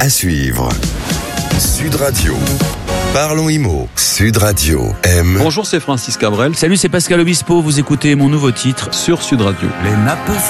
À suivre. Sud Radio. Parlons IMO. Sud Radio aime. Bonjour, c'est Francis Cabrel. Salut, c'est Pascal Obispo. Vous écoutez mon nouveau titre sur Sud Radio. Les nappes